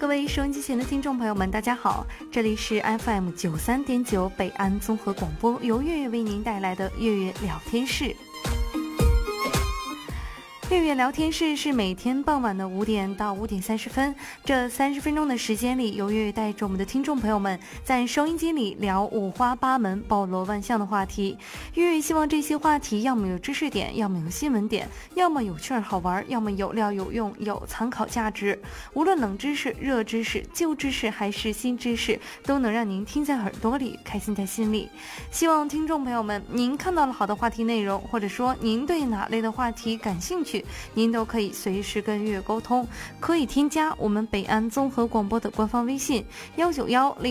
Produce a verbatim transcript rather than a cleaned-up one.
各位收音机前的听众朋友们，大家好，这里是 F M 九三点九北安综合广播，由月月为您带来的月月聊天室。月月聊天室是每天傍晚的五点到五点三十分，这三十分钟的时间里，由月月带着我们的听众朋友们在收音机里聊五花八门、包罗万象的话题。月月希望这些话题要么有知识点，要么有新闻点，要么有趣儿好玩，要么有料有用，有参考价值。无论冷知识、热知识、旧知识还是新知识，都能让您听在耳朵里，开心在心里。希望听众朋友们，您看到了好的话题内容，或者说您对哪类的话题感兴趣，您都可以随时跟月月沟通，可以添加我们北安综合广播的官方微信幺九幺零